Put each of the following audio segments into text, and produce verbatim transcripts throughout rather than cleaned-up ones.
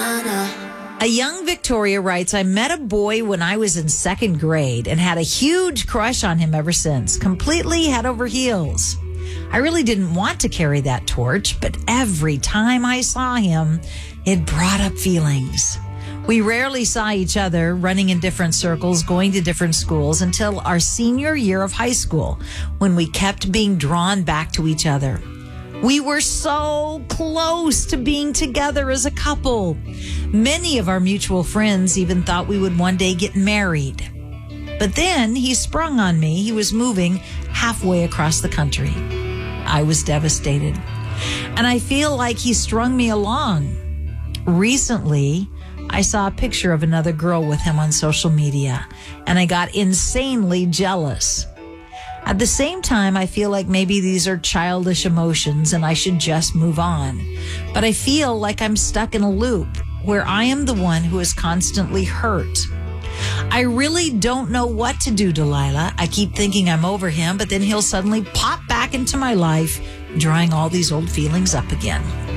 A young Victoria writes, I met a boy when I was in second grade and had a huge crush on him ever since, completely head over heels. I really didn't want to carry that torch, but every time I saw him, it brought up feelings. We rarely saw each other, running in different circles, going to different schools until our senior year of high school, when we kept being drawn back to each other. We were so close to being together as a couple. Many of our mutual friends even thought we would one day get married. But then he sprung on me. He was moving halfway across the country. I was devastated. And I feel like he strung me along. Recently, I saw a picture of another girl with him on social media, and I got insanely jealous. At the same time, I feel like maybe these are childish emotions and I should just move on. But I feel like I'm stuck in a loop where I am the one who is constantly hurt. I really don't know what to do, Delilah. I keep thinking I'm over him, but then he'll suddenly pop back into my life, drawing all these old feelings up again.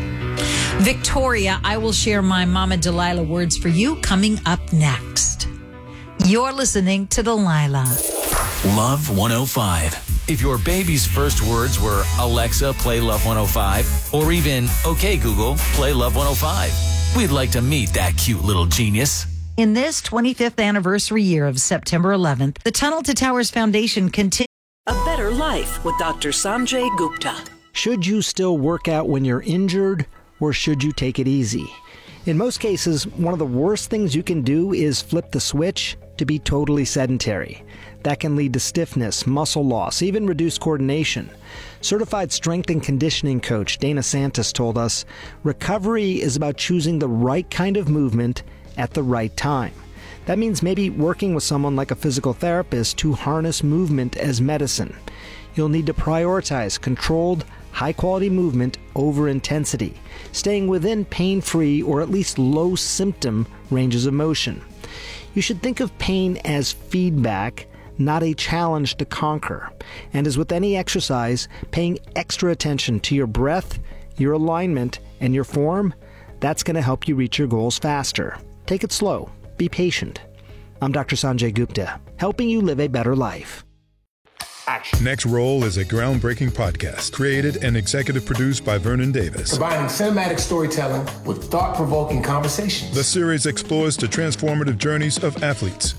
Victoria, I will share my Mama Delilah words for you coming up next. You're listening to Delilah. Love one oh five. If your baby's first words were, Alexa, play Love one oh five, or even, okay, Google, play Love one oh five, we'd like to meet that cute little genius. In this twenty-fifth anniversary year of September eleventh, the Tunnel to Towers Foundation continues. A Better Life with Doctor Sanjay Gupta. Should you still work out when you're injured, or should you take it easy? In most cases, one of the worst things you can do is flip the switch to be totally sedentary. That can lead to stiffness, muscle loss, even reduced coordination. Certified strength and conditioning coach Dana Santos told us, recovery is about choosing the right kind of movement at the right time. That means maybe working with someone like a physical therapist to harness movement as medicine. You'll need to prioritize controlled, high-quality movement over intensity, staying within pain-free or at least low-symptom ranges of motion. You should think of pain as feedback, not a challenge to conquer. And as with any exercise, paying extra attention to your breath, your alignment, and your form, that's going to help you reach your goals faster. Take it slow. Be patient. I'm Doctor Sanjay Gupta, helping you live a better life. Action. Next Roll is a groundbreaking podcast created and executive produced by Vernon Davis. Combining cinematic storytelling with thought-provoking conversations. The series explores the transformative journeys of athletes,